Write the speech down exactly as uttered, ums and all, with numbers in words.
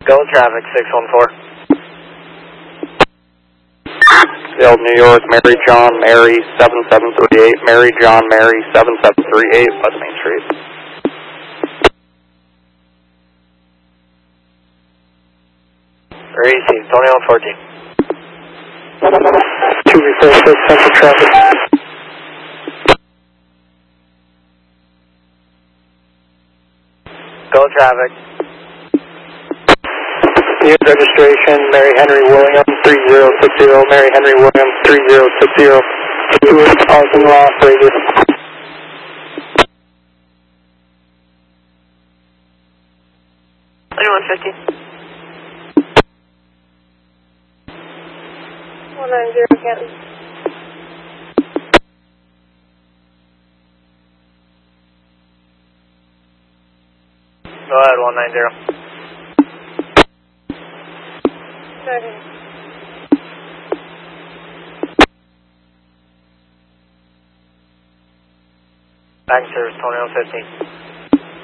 Go traffic, six one four. Field, New York, Mary John, Mary, seven seven three eight, Mary John, Mary, seven seven three eight, West Main Street. Received, Tony one fourteen. two four six, central traffic. Go traffic. Unit registration, Mary Henry Williams, three zero six zero, Mary Henry Williams, three zero six zero, Stewart, Austin Ross, Vegas. twenty-one fifty. one nine zero, Canton. Go ahead, one nine zero. Okay. Back service, Tony one fifteen.